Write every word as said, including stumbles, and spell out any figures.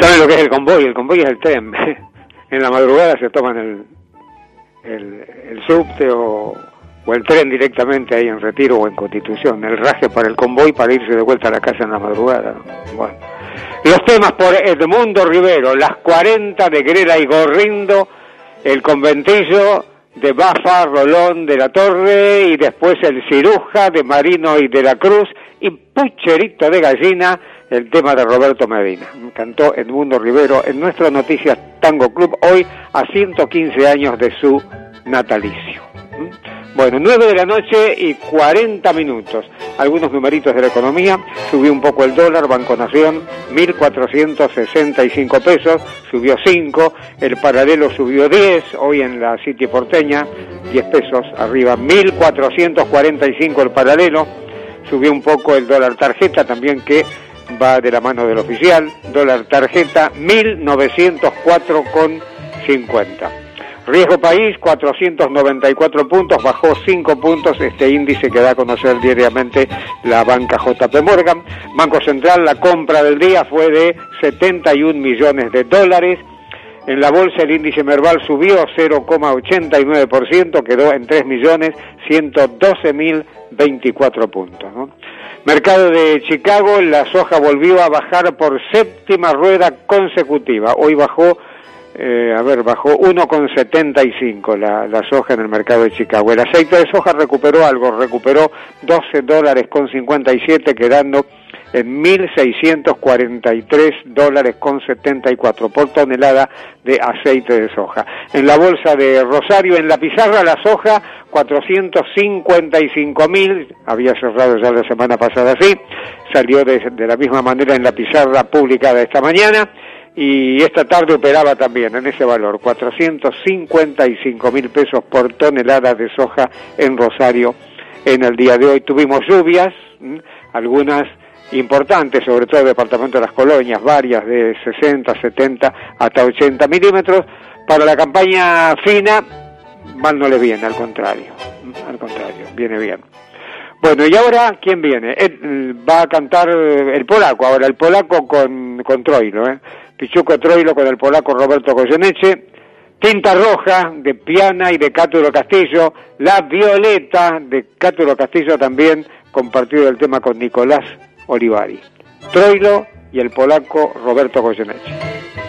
¿Saben lo que es el convoy? El convoy es el tren. En la madrugada se toman el, el, el subte o, o el tren directamente ahí en Retiro o en Constitución. El raje para el convoy para irse de vuelta a la casa en la madrugada, ¿no? Bueno. Los temas por Edmundo Rivero, las cuarenta de Grela y Gorrindo, el conventillo de Bafa, Rolón de la Torre y después el Ciruja de Marino y de la Cruz y Pucherito de Gallina, el tema de Roberto Medina. Cantó Edmundo Rivero en nuestra Noticias Tango Club hoy a ciento quince años de su natalicio. Bueno, nueve de la noche y cuarenta minutos. Algunos numeritos de la economía. Subió un poco el dólar, Banco Nación, mil cuatrocientos sesenta y cinco pesos, subió cinco. El paralelo subió diez, hoy en la City porteña, diez pesos arriba, mil cuatrocientos cuarenta y cinco el paralelo. Subió un poco el dólar tarjeta también, que va de la mano del oficial. Dólar tarjeta, mil novecientos cuatro con cincuenta. Riesgo país, cuatrocientos noventa y cuatro puntos, bajó cinco puntos este índice que da a conocer diariamente la banca J P Morgan. Banco Central, la compra del día fue de setenta y un millones de dólares. En la bolsa el índice Merval subió cero coma ochenta y nueve por ciento, quedó en tres millones ciento doce mil veinticuatro puntos, ¿no? Mercado de Chicago, la soja volvió a bajar por séptima rueda consecutiva. Hoy bajó Eh, a ver, bajó uno coma setenta y cinco la, la soja en el mercado de Chicago. El aceite de soja recuperó algo, recuperó doce dólares con cincuenta y siete, quedando en mil seiscientos cuarenta y tres dólares con setenta y cuatro por tonelada de aceite de soja. En la bolsa de Rosario, en la pizarra, la soja cuatrocientos cincuenta y cinco mil, había cerrado ya la semana pasada así, salió de, de la misma manera en la pizarra publicada esta mañana. Y esta tarde operaba también en ese valor, cuatrocientos cincuenta y cinco mil pesos por tonelada de soja en Rosario en el día de hoy. Tuvimos lluvias, ¿m? algunas importantes, sobre todo en el departamento de Las Colonias, varias de sesenta, setenta hasta ochenta milímetros. Para la campaña fina, mal no le viene, al contrario, al contrario, viene bien. Bueno, y ahora, ¿quién viene? Él, va a cantar el polaco, ahora el polaco con, con Troilo, ¿eh? Pichuco Troilo con el polaco Roberto Goyeneche, Tinta Roja de Piana y de Cátulo Castillo, La Violeta de Cátulo Castillo también compartido el tema con Nicolás Olivari. Troilo y el polaco Roberto Goyeneche.